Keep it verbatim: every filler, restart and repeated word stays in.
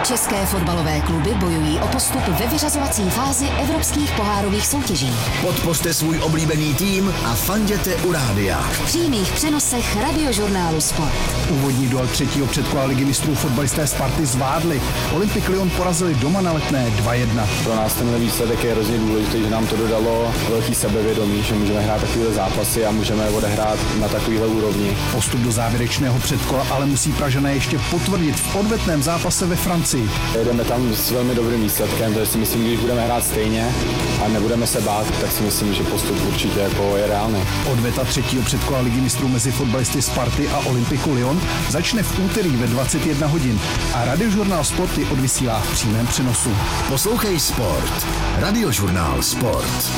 České fotbalové kluby bojují o postup ve vyřazovací fázi evropských pohárových soutěží. Podpořte svůj oblíbený tým a fanděte u rádia. V přímých přenosech Radiožurnálu Sport. Úvodní duel třetího předkola Ligy mistrů fotbalisté Sparty zvládli. Olympik Lyon porazili doma na Letné dva jedna. Pro nás tenhle výsledek je hrozně důležitý, že nám to dodalo velký sebevědomí, že můžeme hrát takovéhle zápasy a můžeme odehrát na takovéhle úrovni. Postup do závěrečného předkola ale musí Pražané ještě potvrdit v odvetném zápase ve Francii. Jedeme tam s velmi dobrým výsledkem, takže si myslím, že když budeme hrát stejně a nebudeme se bát, tak si myslím, že postup určitě jako je reálný. Odveta třetího předkola Ligy mistrů mezi fotbalisty Sparty a Olympiku Lyon začne v úterý ve dvacet jedna hodin a Radiožurnál Sport ji odvysílá v přímém přenosu. Poslouchej Sport. Radiožurnál Sport.